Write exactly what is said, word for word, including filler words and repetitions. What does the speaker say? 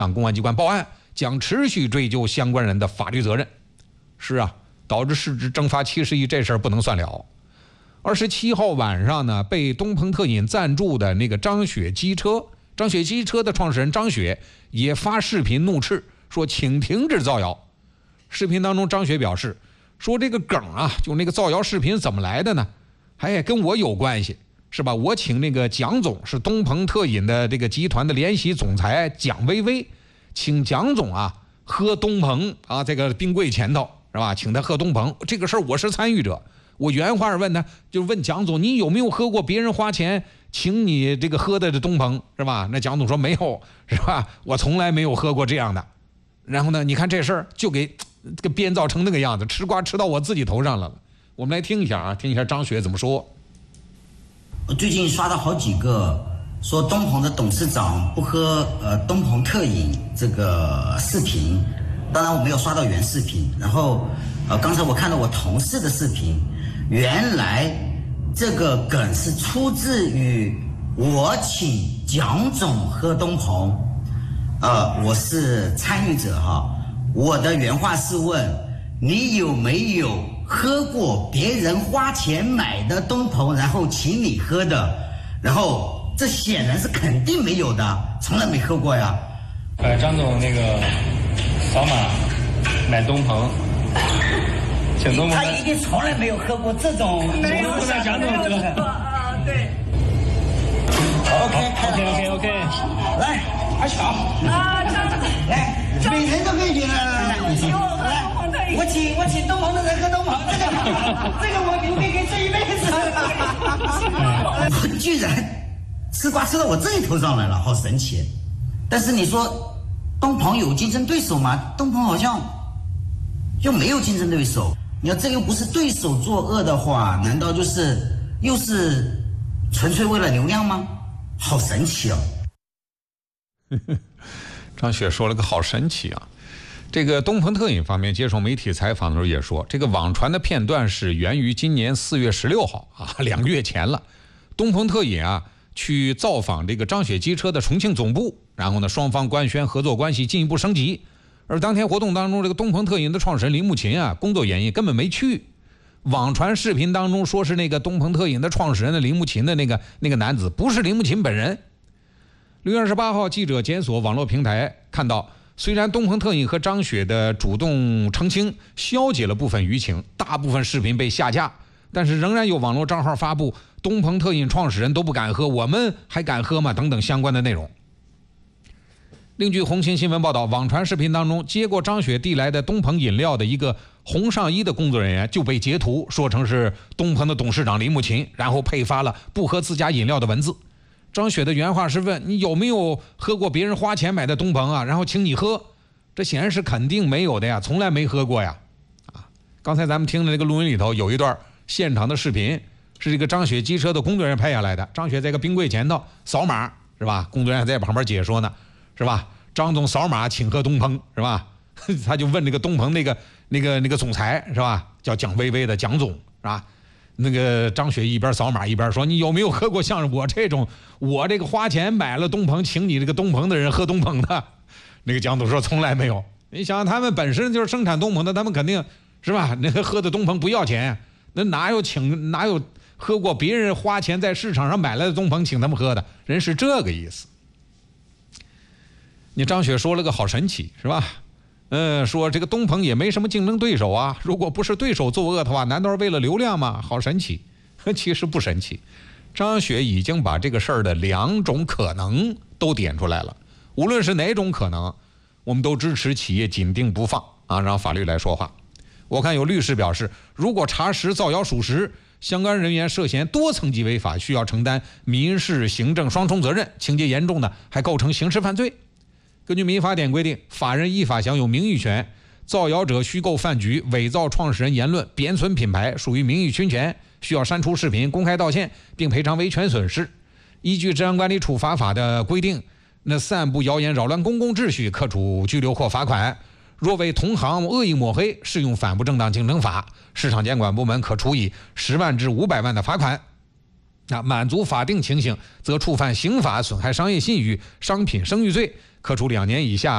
让公安机关报案，将持续追究相关人的法律责任。是啊，导致市值蒸发七十亿这事儿不能算了。二十七号晚上呢，被东鹏特饮赞助的那个张雪机车，张雪机车的创始人张雪也发视频怒斥说，请停止造谣。视频当中，张雪表示说，这个梗啊，就那个造谣视频怎么来的呢？哎，跟我有关系，是吧？我请那个蒋总，是东鹏特饮的这个集团的联席总裁蒋薇薇，请蒋总啊喝东鹏啊这个冰柜前头，是吧？请他喝东鹏，这个事儿我是参与者。我原话问他，就问蒋总，你有没有喝过别人花钱请你这个喝的东鹏，是吧？那蒋总说没有，是吧？我从来没有喝过这样的。然后呢，你看这事儿就给这个编造成那个样子，吃瓜吃到我自己头上了。我们来听一下啊，听一下张雪怎么说。 我最近刷到好几个说东鹏的董事长不喝呃东鹏特饮这个视频，当然我没有刷到原视频。然后呃刚才我看到我同事的视频，原来这个梗是出自于我请蒋总喝东鹏，呃我是参与者哈。我的原话是问你有没有喝过别人花钱买的东鹏，然后请你喝的？然后这显然是肯定没有的，从来没喝过呀。 呃，张总那个扫码买东鹏，请东鹏。 他一定从来没有喝过这种。 没有喝蒋总喝啊，对。OK OK OK OK， 来，阿巧啊，张总， 来，每人都可以请来， 我请我喝东鹏特饮， 我请我请东鹏的人喝东鹏，这个这个我留给给这一辈子。我居然吃瓜吃到我自己头上来了，好神奇。但是你说东鹏有竞争对手吗？东鹏好像又没有竞争对手。你要这又不是对手作恶的话，难道就是又是纯粹为了流量吗？好神奇哦。 张雪说了个好神奇啊。这个东鹏特饮方面接受媒体采访的时候也说，这个网传的片段是源于今年四月十六号啊，两个月前了。东鹏特饮啊去造访这个张雪机车的重庆总部，然后呢双方官宣合作关系进一步升级。而当天活动当中，这个东鹏特饮的创始人林木琴啊工作原因根本没去。网传视频当中说是那个东鹏特饮的创始人的林木琴的那个那个男子不是林木琴本人。六月二十八号，记者检索网络平台看到，虽然东鹏特饮和张雪的主动澄清消解了部分舆情，大部分视频被下架，但是仍然有网络账号发布东鹏特饮创始人都不敢喝，我们还敢喝吗等等相关的内容。另据红星新闻报道，网传视频当中接过张雪递来的东鹏饮料的一个红上衣的工作人员就被截图说成是东鹏的董事长林木琴，然后配发了不喝自家饮料的文字。张雪的原话是问你有没有喝过别人花钱买的东鹏啊，然后请你喝。这显然是肯定没有的呀，从来没喝过呀。啊，刚才咱们听的那个录音里头有一段现场的视频，是这个张雪机车的工作人员拍下来的。张雪在一个冰柜前头扫码，是吧？工作人员在旁边解说呢，是吧？张总扫码请喝东鹏，是吧？他就问那个东鹏那个那个那个总裁，是吧？叫蒋薇薇的蒋总，是吧？那个张雪一边扫码一边说，你有没有喝过像我这种我这个花钱买了东鹏请你这个东鹏的人喝东鹏的？那个蒋总说从来没有。你想他们本身就是生产东鹏的，他们肯定是吧？那个喝的东鹏不要钱，那哪有请哪有喝过别人花钱在市场上买来的东鹏请他们喝的？人是这个意思。你张雪说了个好神奇，是吧？嗯，说这个东鹏也没什么竞争对手啊，如果不是对手作恶的话，难道是为了流量吗？好神奇。其实不神奇，张雪已经把这个事儿的两种可能都点出来了。无论是哪种可能，我们都支持企业紧盯不放啊，让法律来说话。我看有律师表示，如果查实造谣属实，相关人员涉嫌多层级违法，需要承担民事行政双重责任，情节严重的还构成刑事犯罪。根据民法典规定，法人依法享有名誉权，造谣者虚构饭局、伪造创始人言论、贬损品牌，属于名誉侵权，需要删除视频、公开道歉，并赔偿维权损失。依据治安管理处罚法的规定，那散布谣言扰乱公共秩序，可处拘留或罚款；若为同行恶意抹黑，适用反不正当竞争法，市场监管部门可处以十万至五百万的罚款。那满足法定情形，则触犯刑法损害商业信誉、商品声誉罪，可处两年以下